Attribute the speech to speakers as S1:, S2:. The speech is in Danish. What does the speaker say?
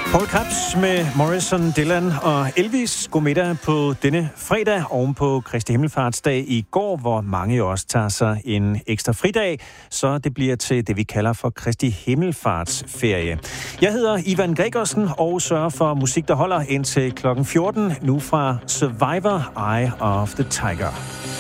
S1: Paul Krebs med Morrison, Dylan og Elvis. God middag på denne fredag oven på Kristi Himmelfartsdag i går, hvor mange også tager sig en ekstra fridag, så det bliver til det, vi kalder for Kristi Himmelfartsferie. Jeg hedder Ivan Gregersen og sørger for musik, der holder indtil klokken 14, nu fra Survivor, Eye of the Tiger.